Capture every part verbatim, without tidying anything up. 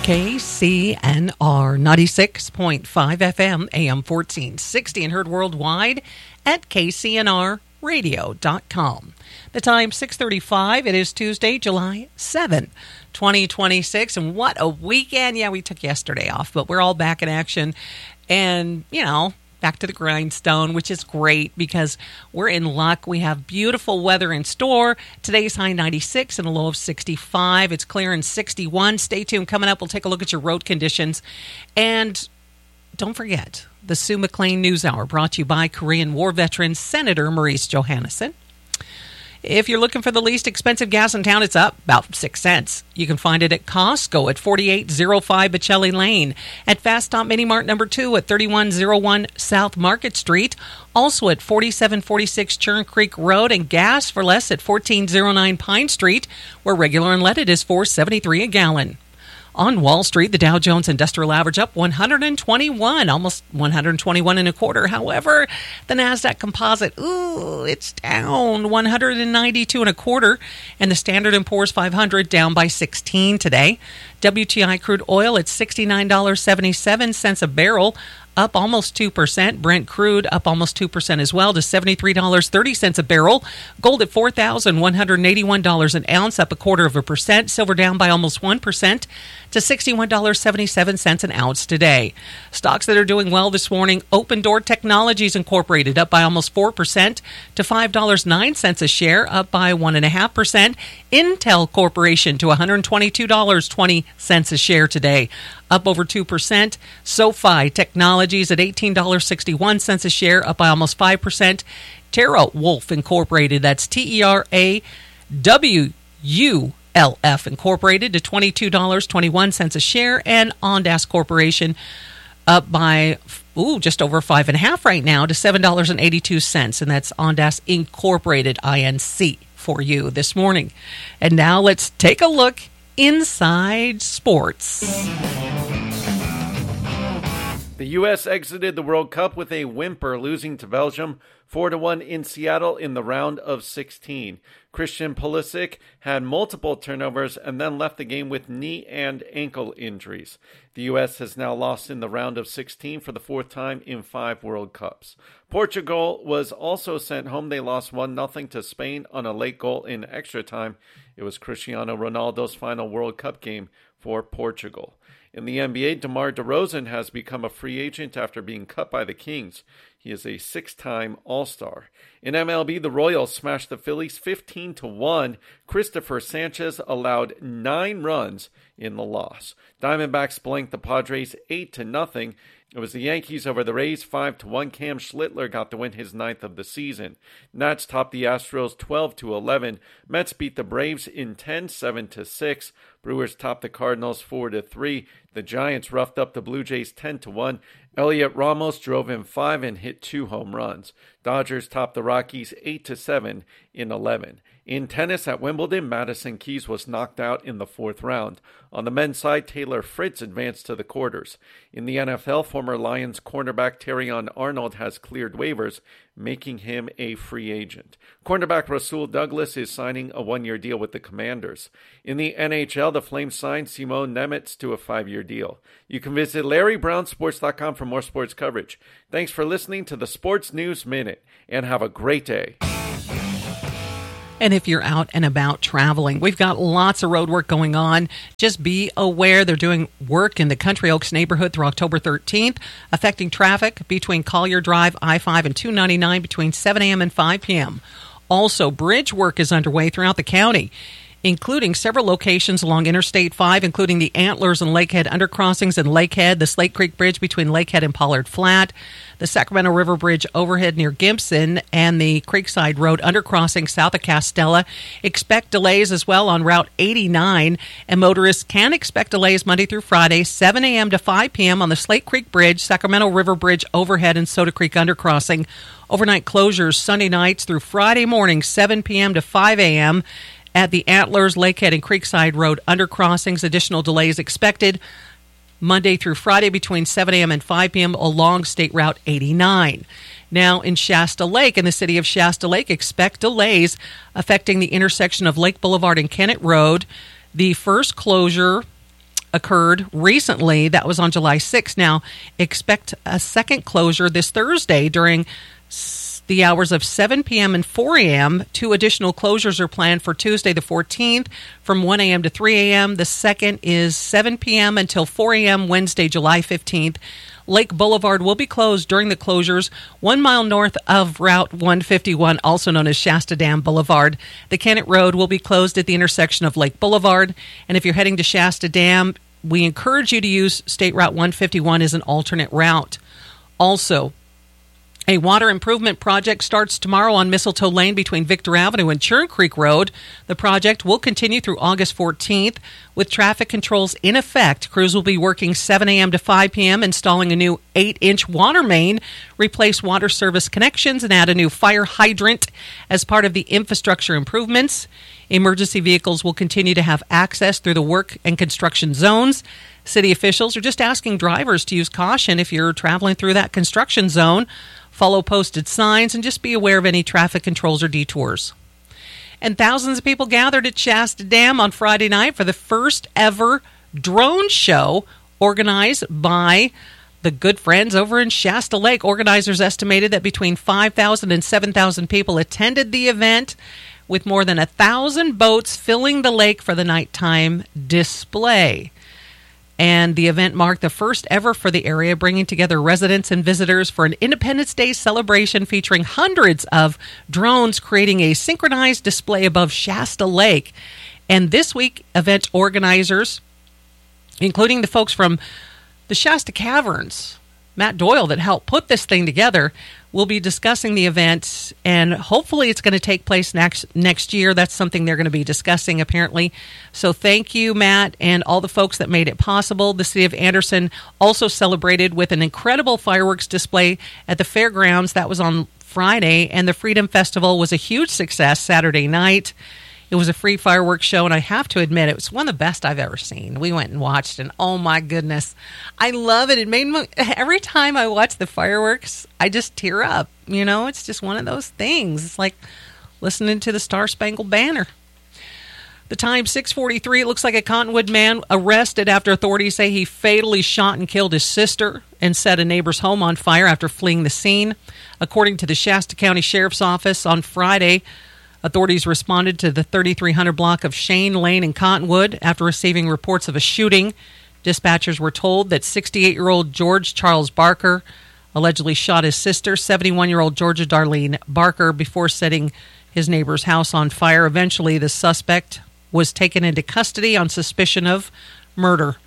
K C N R ninety-six point five F M, A M fourteen sixty, and heard worldwide at K C N R radio dot com. The time six thirty-five. It is Tuesday, July seventh, twenty twenty-six, and what a weekend. Yeah, we took yesterday off, but we're all back in action, and, you know, back to the grindstone, which is great because we're in luck. We have beautiful weather in store. Today's high ninety-six and a low of sixty-five. It's clear in sixty-one. Stay tuned. Coming up, we'll take a look at your road conditions. And don't forget, the Sue McLean News Hour, brought to you by Korean War veteran Senator Maurice Johannesson. If you're looking for the least expensive gas in town, it's up about six cents. You can find it at Costco at forty-eight oh five Bocelli Lane, at Fast Stop Mini Mart number two at thirty-one oh one South Market Street, also at forty-seven forty-six Churn Creek Road, and gas for less at fourteen oh nine Pine Street, where regular unleaded is four seventy-three a gallon. On Wall Street, the Dow Jones Industrial Average up one hundred twenty-one, almost one hundred twenty-one and a quarter. However, the NASDAQ Composite, ooh, it's down one hundred ninety-two and a quarter, and the Standard and Poor's five hundred down by sixteen today. W T I crude oil at sixty-nine dollars and seventy-seven cents a barrel, up almost two percent. Brent crude up almost two percent as well to seventy-three dollars and thirty cents a barrel. Gold at four thousand one hundred eighty-one dollars an ounce, up a quarter of a percent. Silver down by almost one percent to sixty-one dollars and seventy-seven cents an ounce today. Stocks that are doing well this morning: Open Door Technologies Incorporated up by almost four percent to five dollars and nine cents a share, up by one point five percent. Intel Corporation to one hundred twenty-two dollars and twenty cents a share today, up over two percent. SoFi Technologies at eighteen dollars and sixty-one cents a share, up by almost five percent. TeraWulf Incorporated, that's T E R A W U L F Incorporated, to twenty-two dollars and twenty-one cents a share. And Ondas Corporation up by ooh, just over five and a half right now to seven dollars and eighty-two cents. And that's Ondas Incorporated, I N C, for you this morning. And now let's take a look inside sports. The U S exited the World Cup with a whimper, losing to Belgium four to one in Seattle in the round of sixteen. Christian Pulisic had multiple turnovers and then left the game with knee and ankle injuries. The U S has now lost in the round of sixteen for the fourth time in five World Cups. Portugal was also sent home. They lost one nothing to Spain on a late goal in extra time. It was Cristiano Ronaldo's final World Cup game for Portugal. In the N B A, DeMar DeRozan has become a free agent after being cut by the Kings. He is a six-time All-Star. In M L B, the Royals smashed the Phillies fifteen to one. Christopher Sanchez allowed nine runs in the loss. Diamondbacks blanked the Padres eight to nothing. It was the Yankees over the Rays five to one. Cam Schlittler got to win his ninth of the season. Nats topped the Astros twelve to eleven. Mets beat the Braves in ten, seven to six. Brewers topped the Cardinals four to three. The Giants roughed up the Blue Jays ten to one. Elliot Ramos drove in five and hit two home runs. Dodgers topped the Rockies eight to seven in eleven. In tennis at Wimbledon, Madison Keys was knocked out in the fourth round. On the men's side, Taylor Fritz advanced to the quarters. In the N F L, former Lions cornerback Terrion Arnold has cleared waivers, making him a free agent. Cornerback Rasul Douglas is signing a one-year deal with the Commanders. In the N H L, the Flames signed Simone Nemec to a five-year deal. You can visit Larry Brown Sports dot com for more sports coverage. Thanks for listening to the Sports News Minute, and have a great day. And if you're out and about traveling, we've got lots of road work going on. Just be aware they're doing work in the Country Oaks neighborhood through October thirteenth, affecting traffic between Collier Drive, I five, and two ninety-nine between seven a.m. and five p.m. Also, bridge work is underway throughout the county, including several locations along Interstate five, including the Antlers and Lakehead undercrossings in Lakehead, the Slate Creek Bridge between Lakehead and Pollard Flat, the Sacramento River Bridge overhead near Gibson, and the Creekside Road undercrossing south of Castella. Expect delays as well on Route eighty-nine, and motorists can expect delays Monday through Friday, seven a.m. to five p.m. on the Slate Creek Bridge, Sacramento River Bridge overhead, and Soda Creek undercrossing. Overnight closures Sunday nights through Friday morning, seven p.m. to five a.m. at the Antlers, Lakehead, and Creekside Road undercrossings. Additional delays expected Monday through Friday between seven a.m. and five p.m. along State Route eighty-nine. Now, in Shasta Lake, in the city of Shasta Lake, expect delays affecting the intersection of Lake Boulevard and Kennett Road. The first closure occurred recently. That was on July sixth. Now, expect a second closure this Thursday during the hours of seven p.m. and four a.m. Two additional closures are planned for Tuesday the fourteenth from one a.m. to three a.m. The second is seven p.m. until four a.m. Wednesday, July fifteenth. Lake Boulevard will be closed during the closures one mile north of Route one fifty-one, also known as Shasta Dam Boulevard. The Kennett Road will be closed at the intersection of Lake Boulevard. And if you're heading to Shasta Dam, we encourage you to use State Route one fifty-one as an alternate route. Also, a water improvement project starts tomorrow on Mistletoe Lane between Victor Avenue and Churn Creek Road. The project will continue through August fourteenth. With traffic controls in effect, crews will be working seven a.m. to five p.m., installing a new eight-inch water main, replace water service connections, and add a new fire hydrant as part of the infrastructure improvements. Emergency vehicles will continue to have access through the work and construction zones. City officials are just asking drivers to use caution if you're traveling through that construction zone. Follow posted signs and just be aware of any traffic controls or detours. And thousands of people gathered at Shasta Dam on Friday night for the first ever drone show organized by the good friends over in Shasta Lake. Organizers estimated that between five thousand and seven thousand people attended the event, with more than one thousand boats filling the lake for the nighttime display. And the event marked the first ever for the area, bringing together residents and visitors for an Independence Day celebration featuring hundreds of drones, creating a synchronized display above Shasta Lake. And this week, event organizers, including the folks from the Shasta Caverns, Matt Doyle, that helped put this thing together, will be discussing the event, and hopefully it's going to take place next next year. That's something they're going to be discussing, apparently. So thank you, Matt, and all the folks that made it possible. The city of Anderson also celebrated with an incredible fireworks display at the fairgrounds. That was on Friday, and the Freedom Festival was a huge success Saturday night. It was a free fireworks show, and I have to admit, it was one of the best I've ever seen. We went and watched, and oh my goodness, I love it. It made me, every time I watch the fireworks, I just tear up. You know, it's just one of those things. It's like listening to the Star Spangled Banner. The time, six forty-three, it looks like a Cottonwood man arrested after authorities say he fatally shot and killed his sister and set a neighbor's home on fire after fleeing the scene. According to the Shasta County Sheriff's Office on Friday, authorities responded to the thirty-three hundred block of Shane Lane in Cottonwood after receiving reports of a shooting. Dispatchers were told that sixty-eight-year-old George Charles Barker allegedly shot his sister, seventy-one-year-old Georgia Darlene Barker, before setting his neighbor's house on fire. Eventually, the suspect was taken into custody on suspicion of murder.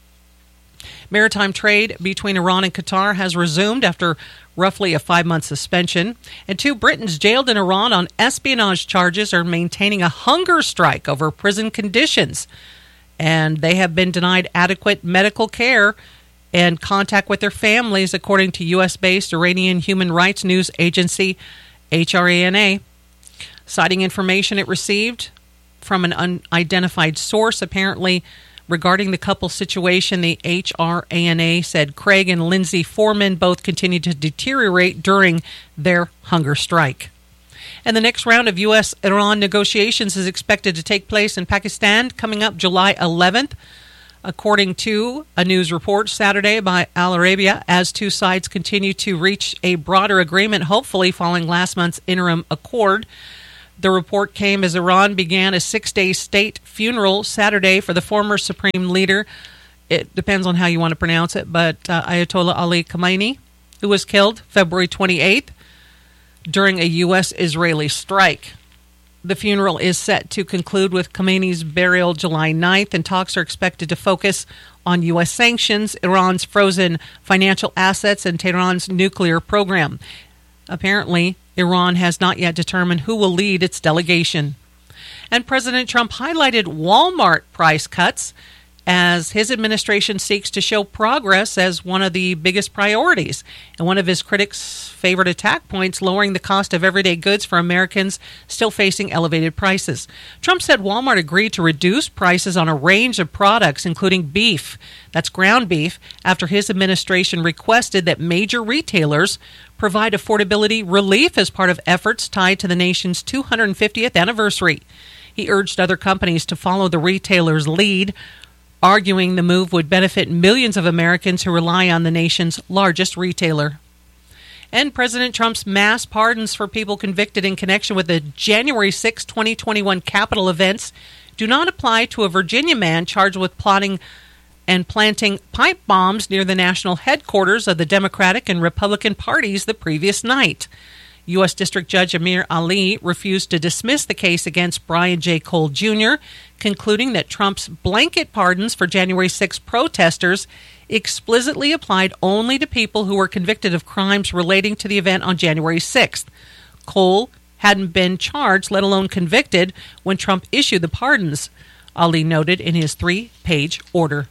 Maritime trade between Iran and Qatar has resumed after roughly a five-month suspension. And two Britons jailed in Iran on espionage charges are maintaining a hunger strike over prison conditions. And they have been denied adequate medical care and contact with their families, according to U S-based Iranian human rights news agency H R A N A. Citing information it received from an unidentified source, apparently regarding the couple's situation, the H R A N A said Craig and Lindsay Foreman both continued to deteriorate during their hunger strike. And the next round of U S Iran negotiations is expected to take place in Pakistan coming up July eleventh, according to a news report Saturday by Al Arabiya, as two sides continue to reach a broader agreement, hopefully following last month's interim accord. The report came as Iran began a six-day state funeral Saturday for the former supreme leader. It depends on how you want to pronounce it, but uh, Ayatollah Ali Khamenei, who was killed February twenty-eighth during a U S-Israeli strike. The funeral is set to conclude with Khamenei's burial July ninth, and talks are expected to focus on U S sanctions, Iran's frozen financial assets, and Tehran's nuclear program. Apparently, Iran has not yet determined who will lead its delegation. And President Trump highlighted Walmart price cuts as his administration seeks to show progress as one of the biggest priorities. And one of his critics' favorite attack points, lowering the cost of everyday goods for Americans still facing elevated prices. Trump said Walmart agreed to reduce prices on a range of products, including beef, that's ground beef, after his administration requested that major retailers provide affordability relief as part of efforts tied to the nation's two hundred fiftieth anniversary. He urged other companies to follow the retailer's lead. arguing the move would benefit millions of Americans who rely on the nation's largest retailer. And President Trump's mass pardons for people convicted in connection with the January sixth, twenty twenty-one Capitol events do not apply to a Virginia man charged with plotting and planting pipe bombs near the national headquarters of the Democratic and Republican parties the previous night. U S. District Judge Amir Ali refused to dismiss the case against Brian J. Cole Junior, concluding that Trump's blanket pardons for January sixth protesters explicitly applied only to people who were convicted of crimes relating to the event on January sixth. Cole hadn't been charged, let alone convicted, when Trump issued the pardons, Ali noted in his three-page order.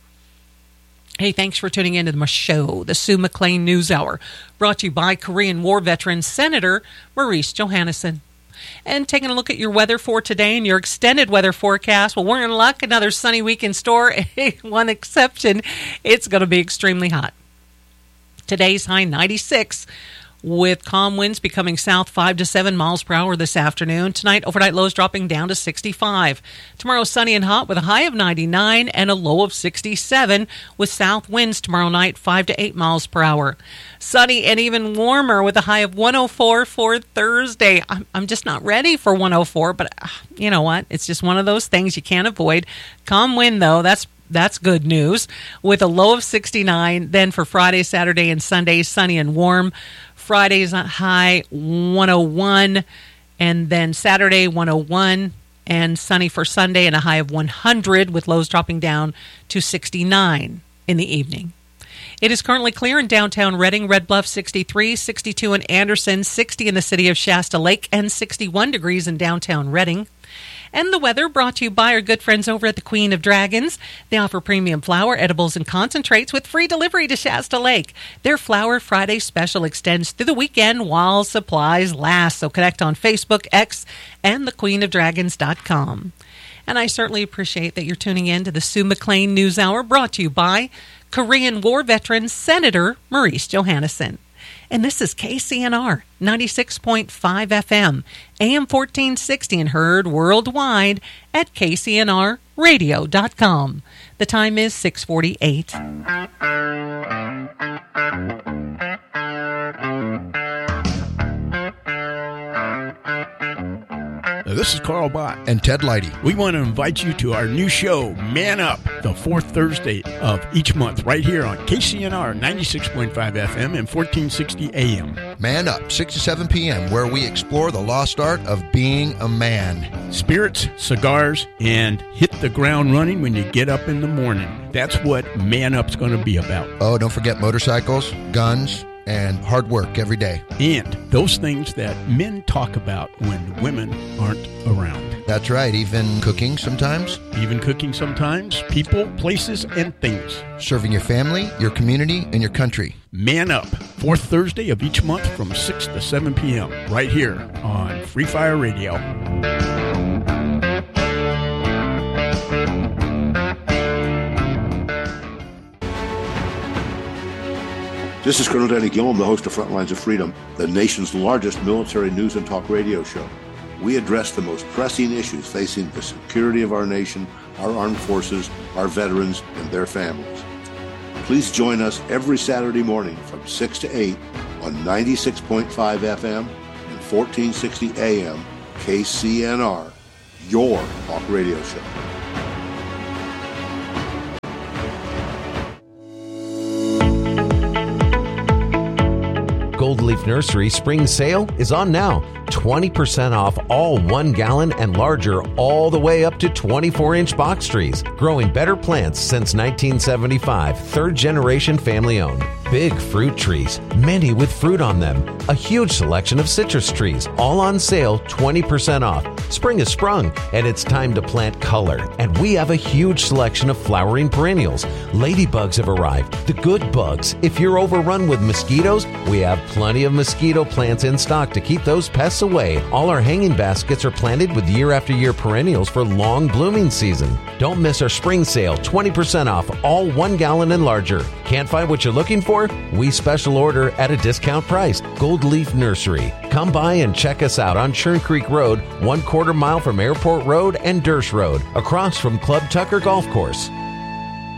Hey, thanks for tuning in to my show, the Sue McLean News Hour, brought to you by Korean War veteran Senator Maurice Johannesson. And taking a look at your weather for today and your extended weather forecast, well, we're in luck. Another sunny week in store. One exception, it's going to be extremely hot. Today's high ninety-six, with calm winds becoming south five to seven miles per hour this afternoon. Tonight, overnight lows dropping down to sixty-five. Tomorrow, sunny and hot with a high of ninety-nine and a low of sixty-seven, with south winds tomorrow night five to eight miles per hour. Sunny and even warmer with a high of one oh four for Thursday. I'm, I'm just not ready for one oh four, but uh, you know what? It's just one of those things you can't avoid. Calm wind, though, that's That's good news, with a low of sixty-nine. Then for Friday, Saturday, and Sunday, sunny and warm. Friday's high one oh one, and then Saturday one oh one, and sunny for Sunday and a high of one hundred, with lows dropping down to sixty-nine in the evening. It is currently clear in downtown Reading, Red Bluff sixty-three, sixty-two in Anderson, sixty in the city of Shasta Lake, and sixty-one degrees in downtown Reading. And the weather brought to you by our good friends over at the Queen of Dragons. They offer premium flour, edibles, and concentrates with free delivery to Shasta Lake. Their Flower Friday special extends through the weekend while supplies last. So connect on Facebook, X, and the queen of dragons dot com. And I certainly appreciate that you're tuning in to the Sue McLean News Hour, brought to you by Korean War veteran Senator Maurice Johannesson. And this is K C N R ninety-six point five F M, A M fourteen sixty, and heard worldwide at K C N R radio dot com. The time is six forty-eight. This is Carl Bott and Ted Leidy. We want to invite you to our new show, Man Up, the fourth Thursday of each month, right here on K C N R ninety-six point five F M and fourteen sixty A M. Man Up, six to seven p.m., where we explore the lost art of being a man. Spirits, cigars, and hit the ground running when you get up in the morning. That's what Man Up's going to be about. Oh, don't forget motorcycles, guns, and hard work every day. And those things that men talk about when women aren't around. That's right. Even cooking sometimes. Even cooking sometimes. People, places, and things. Serving your family, your community, and your country. Man Up, fourth Thursday of each month from six to seven p.m. right here on Free Fire Radio. This is Colonel Danny Gillum, the host of Frontlines of Freedom, the nation's largest military news and talk radio show. We address the most pressing issues facing the security of our nation, our armed forces, our veterans, and their families. Please join us every Saturday morning from six to eight on ninety-six point five F M and fourteen sixty A M, K C N R, your talk radio show. Gold Leaf Nursery spring sale is on now. twenty percent off all one gallon and larger, all the way up to twenty-four inch box trees. Growing better plants since nineteen seventy-five. Third generation family owned. Big fruit trees, many with fruit on them. A huge selection of citrus trees, all on sale, twenty percent off. Spring has sprung, and it's time to plant color. And we have a huge selection of flowering perennials. Ladybugs have arrived, the good bugs. If you're overrun with mosquitoes, we have plenty of mosquito plants in stock to keep those pests away. All our hanging baskets are planted with year after year perennials for long blooming season. Don't miss our spring sale, twenty percent off, all one gallon and larger. Can't find what you're looking for? We special order at a discount price. Gold Leaf Nursery. Come by and check us out on Churn Creek Road, one quarter mile from Airport Road and Dersh Road, across from Club Tucker Golf Course.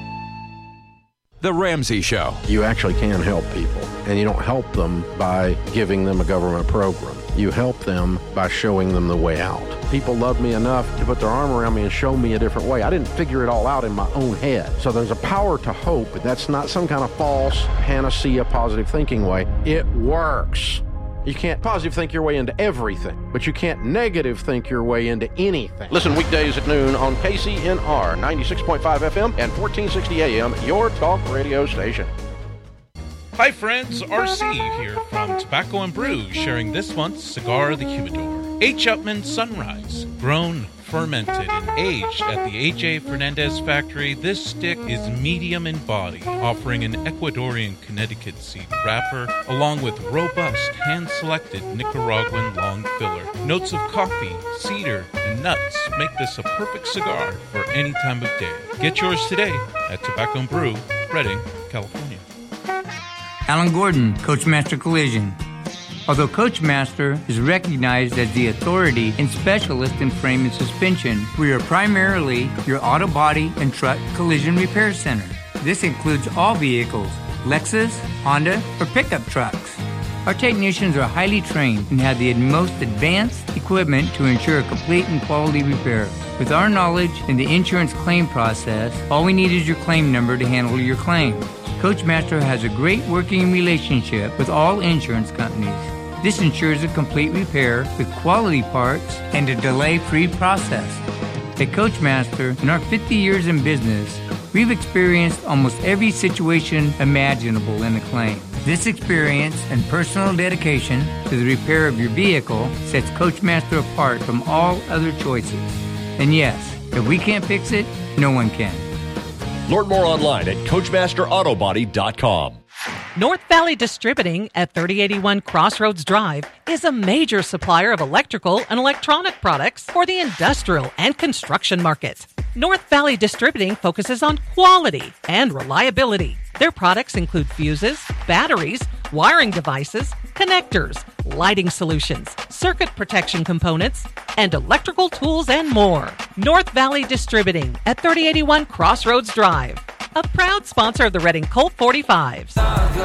The Ramsey Show. You actually can help people, and you don't help them by giving them a government program. You help them by showing them the way out. People love me enough to put their arm around me and show me a different way. I didn't figure it all out in my own head. So there's a power to hope, and that's not some kind of false panacea positive thinking way. It works. You can't positive think your way into everything, but you can't negative think your way into anything. Listen weekdays at noon on K C N R ninety-six point five F M and fourteen sixty A M, your talk radio station. Hi friends, R C here from Tobacco and Brew, sharing this month's Cigar of the Humidor. H. Upmann Sunrise, grown, fermented, and aged at the A J Fernandez factory, this stick is medium in body, offering an Ecuadorian Connecticut seed wrapper, along with robust, hand-selected Nicaraguan long filler. Notes of coffee, cedar, and nuts make this a perfect cigar for any time of day. Get yours today at Tobacco and Brew, Redding, California. Alan Gordon, Coachmaster Collision. Although Coachmaster is recognized as the authority and specialist in frame and suspension, we are primarily your auto body and truck collision repair center. This includes all vehicles, Lexus, Honda, or pickup trucks. Our technicians are highly trained and have the most advanced equipment to ensure a complete and quality repair. With our knowledge in the insurance claim process, all we need is your claim number to handle your claim. Coachmaster has a great working relationship with all insurance companies. This ensures a complete repair with quality parts and a delay-free process. At Coachmaster, in our fifty years in business, we've experienced almost every situation imaginable in a claim. This experience and personal dedication to the repair of your vehicle sets Coachmaster apart from all other choices. And yes, if we can't fix it, no one can. Learn more online at coachmaster auto body dot com. North Valley Distributing at thirty eighty-one Crossroads Drive is a major supplier of electrical and electronic products for the industrial and construction market. North Valley Distributing focuses on quality and reliability. Their products include fuses, batteries, wiring devices, connectors, lighting solutions, circuit protection components, and electrical tools and more. North Valley Distributing at thirty eighty-one Crossroads Drive, a proud sponsor of the Reading Colt forty-fives.